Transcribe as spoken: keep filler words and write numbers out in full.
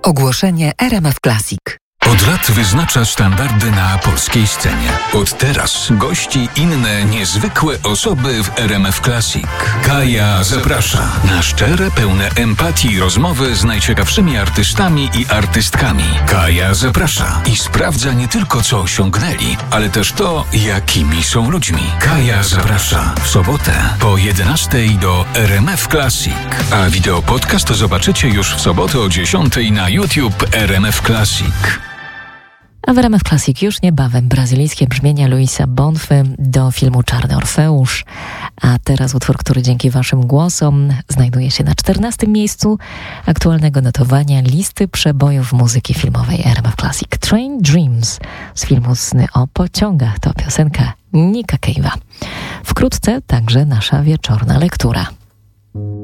Ogłoszenie R M F Classic. Od lat wyznacza standardy na polskiej scenie. Od teraz gości inne niezwykłe osoby w R M F Classic. Kaja zaprasza na szczere, pełne empatii rozmowy z najciekawszymi artystami i artystkami. Kaja zaprasza i sprawdza nie tylko co osiągnęli, ale też to, jakimi są ludźmi. Kaja zaprasza w sobotę po jedenastej do R M F Classic. A wideo podcast zobaczycie już w sobotę o dziesiątej na YouTube R M F Classic. A w R M F Classic już niebawem brazylijskie brzmienia Luisa Bonfy do filmu Czarny Orfeusz. A teraz utwór, który dzięki waszym głosom znajduje się na czternastym miejscu aktualnego notowania listy przebojów muzyki filmowej R M F Classic. Train Dreams z filmu Sny o pociągach to piosenka Nicka Cave'a. Wkrótce także nasza wieczorna lektura.